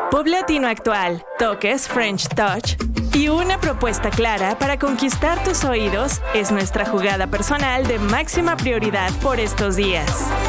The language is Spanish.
Pop latino actual, toques French Touch y una propuesta clara para conquistar tus oídos es nuestra jugada personal de máxima prioridad por estos días.